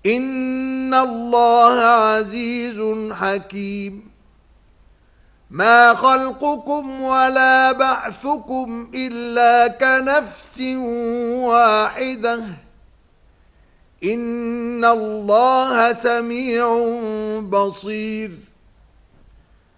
إِنَّ اللَّهَ عَزِيزٌ حَكِيمٌ مَا خَلْقُكُمْ وَلَا بَعْثُكُمْ إِلَّا كَنَفْسٍ وَاحِدَةٍ إِنَّ اللَّهَ سَمِيعٌ بَصِيرٌ